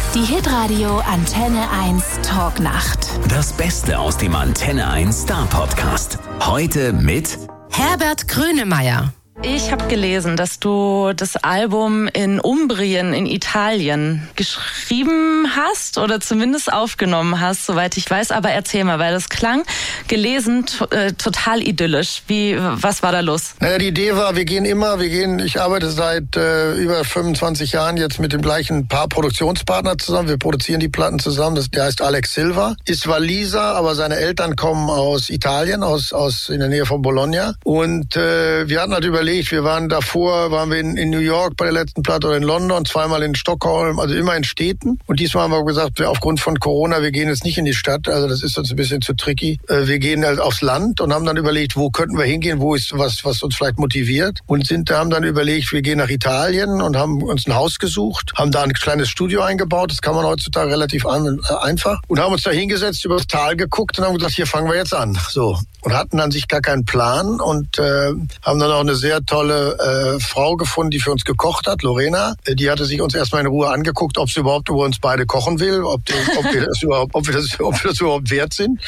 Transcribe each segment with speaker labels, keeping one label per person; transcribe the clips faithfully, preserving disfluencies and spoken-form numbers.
Speaker 1: Die Hitradio Antenne eins Talknacht.
Speaker 2: Das Beste aus dem Antenne eins Star Podcast. Heute mit
Speaker 3: Herbert Grönemeyer.
Speaker 4: Ich habe gelesen, dass du das Album in Umbrien in Italien geschrieben hast oder zumindest aufgenommen hast, soweit ich weiß. Aber erzähl mal, weil das klang gelesen t- äh, total idyllisch. Wie, was war da los?
Speaker 5: Naja, die Idee war, wir gehen immer, wir gehen, ich arbeite seit äh, über fünfundzwanzig Jahren jetzt mit dem gleichen Paar Produktionspartner zusammen. Wir produzieren die Platten zusammen. Das, der heißt Alex Silva, ist Waliser, aber seine Eltern kommen aus Italien, aus, aus in der Nähe von Bologna. Und äh, wir hatten halt überlegt, wir waren davor, waren wir in, in New York bei der letzten Platte oder in London, zweimal in Stockholm, also immer in Städten. Und diesmal haben wir gesagt, wir aufgrund von Corona, wir gehen jetzt nicht in die Stadt, also das ist uns ein bisschen zu tricky. Wir gehen halt aufs Land und haben dann überlegt, wo könnten wir hingehen, wo ist was, was uns vielleicht motiviert. Und sind, haben dann überlegt, wir gehen nach Italien und haben uns ein Haus gesucht, haben da ein kleines Studio eingebaut, das kann man heutzutage relativ an, äh, einfach. Und haben uns da hingesetzt, übers Tal geguckt und haben gesagt, hier fangen wir jetzt an. So. Und hatten an sich gar keinen Plan und äh, haben dann auch eine sehr tolle äh, Frau gefunden, die für uns gekocht hat, Lorena. Die hatte sich uns erstmal in Ruhe angeguckt, ob sie überhaupt über uns beide kochen will, ob, die, ob, wir, das überhaupt, ob, wir, das, ob wir das überhaupt wert sind.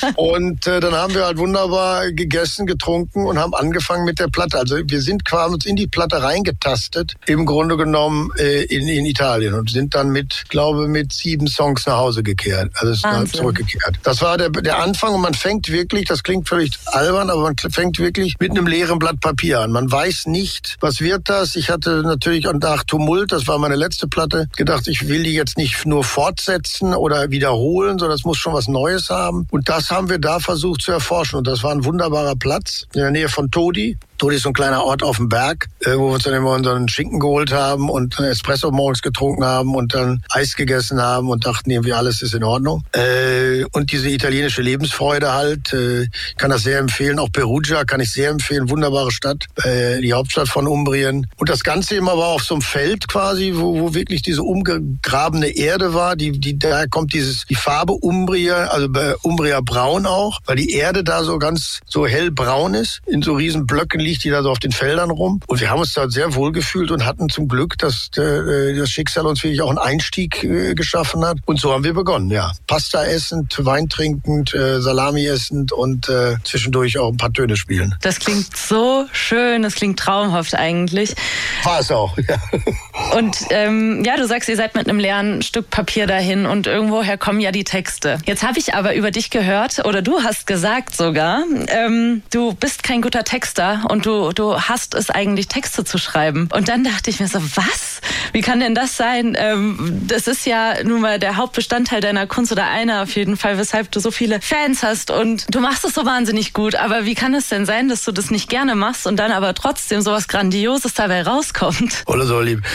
Speaker 5: Und äh, dann haben wir halt wunderbar gegessen, getrunken und haben angefangen mit der Platte. Also wir sind quasi uns in die Platte reingetastet, im Grunde genommen äh, in, in Italien und sind dann mit, glaube mit sieben Songs nach Hause gekehrt, also dann zurückgekehrt. Das war der, der Anfang und man fängt wirklich, das klingt völlig albern, aber man fängt wirklich mit einem leeren Blatt Papier an. Man weiß nicht, was wird das. Ich hatte natürlich nach Tumult, das war meine letzte Platte, gedacht, ich will die jetzt nicht nur fortsetzen oder wiederholen, sondern es muss schon was Neues haben. Und das haben wir da versucht zu erforschen. Und das war ein wunderbarer Platz in der Nähe von Todi. Todi ist so ein kleiner Ort auf dem Berg, wo wir uns dann immer unseren Schinken geholt haben und einen Espresso morgens getrunken haben und dann Eis gegessen haben und dachten irgendwie, alles ist in Ordnung. Und diese italienische Lebensfreude halt, ich kann das sehr empfehlen. Auch Perugia kann ich sehr empfehlen, wunderbare Stadt, die Hauptstadt von Umbrien. Und das Ganze immer war auf so einem Feld quasi, wo, wo wirklich diese umgegrabene Erde war. Die, die, daher kommt dieses, die Farbe Umbria, also bei Umbria braun auch, weil die Erde da so ganz so hellbraun ist, in so riesen Blöcken liegt die da so auf den Feldern rum. Und wir haben uns da sehr wohl gefühlt und hatten zum Glück, dass äh, das Schicksal uns wirklich auch einen Einstieg äh, geschaffen hat. Und so haben wir begonnen, ja. Pasta essend, Wein trinkend, äh, Salami essend und äh, zwischendurch auch ein paar Töne spielen.
Speaker 4: Das klingt so schön, das klingt traumhaft eigentlich.
Speaker 5: War es auch, ja.
Speaker 4: Und ähm, ja, du sagst, ihr seid mit einem leeren Stück Papier dahin und irgendwoher kommen ja die Texte. Jetzt habe ich aber über dich gehört, oder du hast gesagt sogar, ähm, du bist kein guter Texter und du, du hast es eigentlich, Texte zu schreiben. Und dann dachte ich mir so, was? Wie kann denn das sein? Ähm, das ist ja nun mal der Hauptbestandteil deiner Kunst oder einer auf jeden Fall, weshalb du so viele Fans hast und du machst es so wahnsinnig gut. Aber wie kann es denn sein, dass du das nicht gerne machst und dann aber trotzdem sowas Grandioses dabei rauskommt?
Speaker 5: Oder so lieb.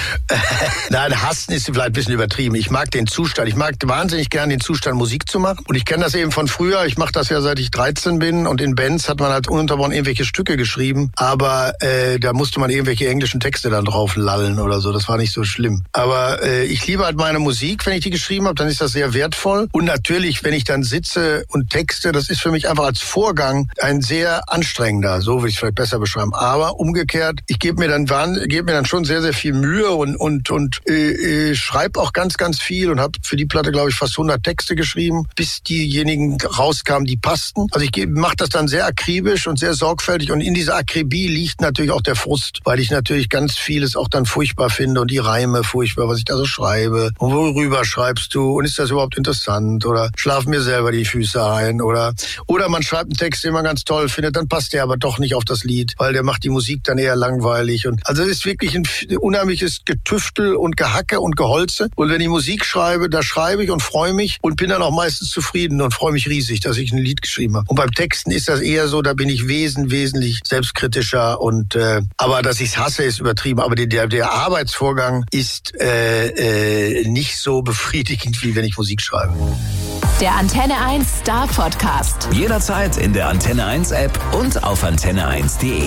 Speaker 5: Nein, hassen ist vielleicht ein bisschen übertrieben. Ich mag den Zustand. Ich mag wahnsinnig gerne den Zustand, Musik zu machen. Und ich kenne das eben von früher. Ich mache das ja seit ich dreizehn bin und in Bands hat man halt ununterbrochen irgendwelche Stücke geschrieben. Aber äh, da musste man irgendwelche englischen Texte dann drauf lallen oder so. Das war nicht so schlimm. Aber äh, ich liebe halt meine Musik. Wenn ich die geschrieben habe, dann ist das sehr wertvoll. Und natürlich, wenn ich dann sitze und texte, das ist für mich einfach als Vorgang ein sehr anstrengender. So will ich es vielleicht besser beschreiben. Aber umgekehrt, ich gebe mir dann gebe mir dann schon sehr, sehr viel Mühe und und und äh, äh, schreibe auch ganz, ganz viel und habe für die Platte, glaube ich, fast hundert Texte geschrieben, bis diejenigen rauskamen, die passten. Also ich mache das dann sehr akribisch und sehr sorgfältig und in dieser Akribie liegt natürlich auch der Frust, weil ich natürlich ganz vieles auch dann furchtbar finde und die Reime furchtbar, was ich da so schreibe und worüber schreibst du und ist das überhaupt interessant oder schlafen mir selber die Füße ein oder oder man schreibt einen Text, den man ganz toll findet, dann passt der aber doch nicht auf das Lied, weil der macht die Musik dann eher langweilig und also es ist wirklich ein unheimliches Getüftel und Gehacke und Geholze und wenn ich Musik schreibe, da schreibe ich und freue mich und bin dann auch meistens zufrieden und freue mich riesig, dass ich ein Lied geschrieben habe. Und beim Texten ist das eher so, da bin ich wesen, wesentlich selbstkritischer und äh, aber dass ich es hasse, ist übertrieben. Aber der, der Arbeitsvorgang ist äh, äh, nicht so befriedigend, wie wenn ich Musik schreibe.
Speaker 1: Der Antenne eins Star Podcast.
Speaker 2: Jederzeit in der Antenne eins App und auf antenne eins punkt de.